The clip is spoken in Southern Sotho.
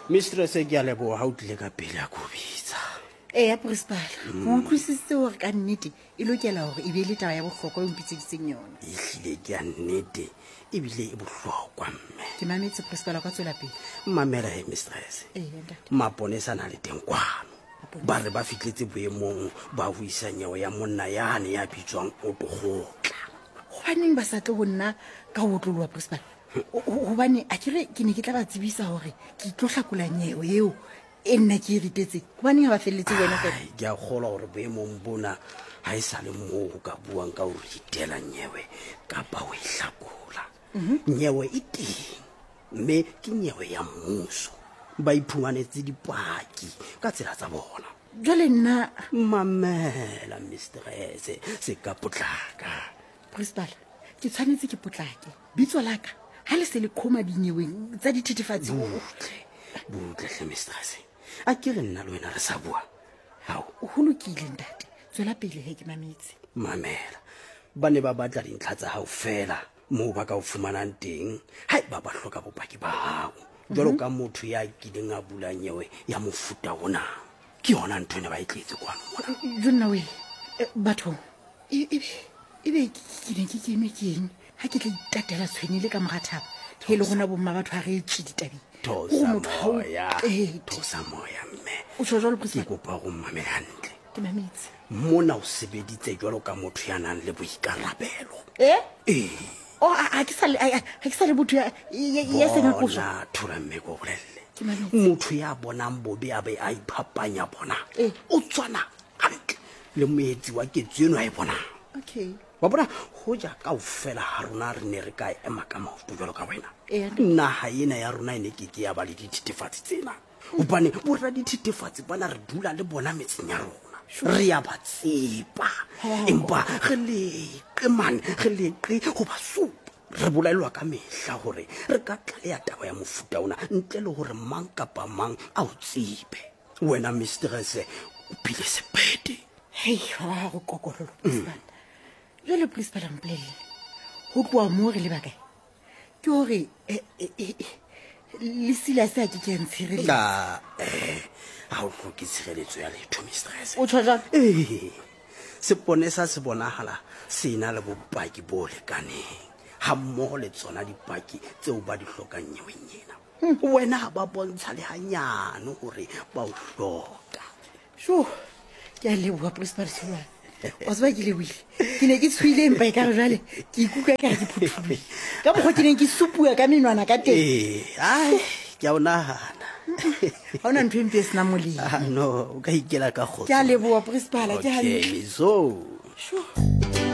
Mistress ke a leboha ha o tlile ka pele a go bitsa. Ya principal o utlwisitse hore ka nnete e lokela hore e be le taba ya bohlokwa e mpitseditseng yona. Ehlile ke a nnete ebile e bohlokwa mme. Ke mametse principal ka tswela pele. Mamela he mistress. Ntate. Maponesa na le teng kwano. Ba re ba fitletse boemong ba ho isa nyewe ya monna yane ya bitswang Otogotla. Hobaneng ba sa tle ho nna ka ho tlolwa principal? Hobane a kere ke ne ke tla ba tsebisa hore ke tlo hlakola nyewe eo e nna ke ritetse. Hobaneng ha ba felletse wena fela? Ke a kgolwa hore boemong bona ha e sa le moo ho ka buang ka hore itela nyewe kapa ho ihlakola. Nyewe e teng mme ke nyewe ya mmuso. Ba iphumanetse dipaki ka tsela tsa bona. Jwale nna mamela mistress se ka potlaka. Principal ke tshwanetse ke potlake bitso laka ha le se le khoma dinyeweng tsa dithethefatsi. Butle mistress a ke re nna le wena re sa bua hao ho lokile ntate tswela pele he ke mametse. Mamela ba ne ba batla dintlha tsa hao fela moo ba ka o fumanang teng hai ba hloka bopaki ba hao jwalo ka motho ya kileng a bula nyewe ya mofuta ona ke yona ntho ne ba itletse kwano mona. Jonna we batho ebe ke ne ke kenwe ke eng ha ke tla itatela tshwenile ka morathaba he le gona bomma batho ha re tse ditabeng. Thosa moya mme o tsho jwalo ke kopa go mmamela hantle. Ke mametse Mona o sebeditse jwalo ka motho ya nang le boikarabelo. o ha ke sa le botho ya sena go bona thola mme go bolelle motho ya bonang bobe a be a iphapanya bona o tswana hantle le moetsi wa ketseno a e bona. Okay wa bona ho ja ka ofela ha rona re ne re ka ema ka maoto jwalo ka wena naha ena ya rona ene ke ya ba le dithethefatsi tsena hobane borra dithethefatsi bana re dula le bona metseng ya rona re ya ba tsepa empa re leqe go ba supa re bolaelwa ka mehla hore re ka tlaleya taba ya mofuta ona ntle le hore mang kapa mang a o tsebe. Wena mistress o pile sepete hei wa go kokorolo principal jwale principal amplele ho tloa mo re le baka ke hore le sila se a ke ke ntshireletsa ha o go ke tshireletso ya letho mistress o tshwa seponesa se bonahala se na le bopaki bo lekaneng ha mmoho le tsona dipaki tseo ba di hlokang nyeweng ena wena ha ba bontsha le hanyane hore ba o hloka. Ke a leboha principal Sula o tswa ke le wile ke ne ke tshwile empa e ka re jwale ke ikutlwa ka ke phuthume ka mokgwa ke neng ke supua ka menwana ka teng. Ke a o nahana ha ona ntho empe sena molemo no o ka ikela ka kgotso. Ke a leboha principal ke hantle. Okay so